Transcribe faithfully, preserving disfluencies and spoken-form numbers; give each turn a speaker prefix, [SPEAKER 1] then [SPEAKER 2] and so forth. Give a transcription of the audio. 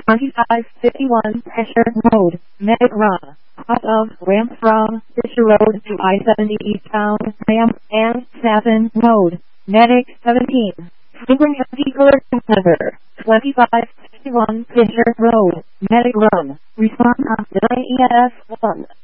[SPEAKER 1] twenty-five fifty-one Fisher Road, Medic Run. Out of ramp from Fisher Road to I seventy eastbound ramp and seven Road, Medic seventeen. Frequent vehicular number twenty-five fifty-one Fisher Road, Medic Run. Respond on the E S one.